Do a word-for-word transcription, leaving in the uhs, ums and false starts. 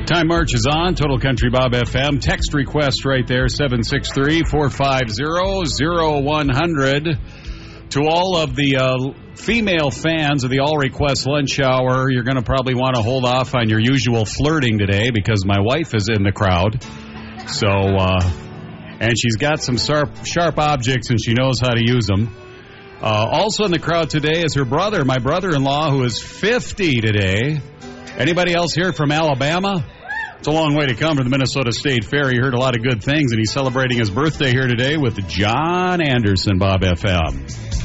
Time marches on. Total Country Bob F M. Text request right there, seven six three, four five zero, zero one hundred. To all of the uh, female fans of the All Request Lunch Hour, you're going to probably want to hold off on your usual flirting today because my wife is in the crowd. So, uh, and she's got some sharp, sharp objects and she knows how to use them. Uh, also in the crowd today is her brother, my brother-in-law, who is fifty today. Anybody else here from Alabama? It's a long way to come from the Minnesota State Fair. He heard a lot of good things, and he's celebrating his birthday here today with John Anderson, Bob F M.